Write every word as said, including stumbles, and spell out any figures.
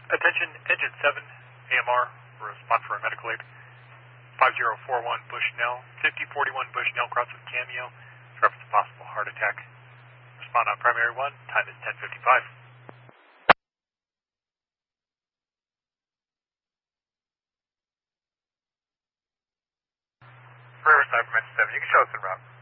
Attention, Engine seven, A M R, respond for a medical aid. five zero four one Bushnell, fifty forty-one Bushnell, cross with Cameo, reference a possible heart attack. Respond on primary one, time is ten fifty-five. Riverside from Engine seven, you can show us en route.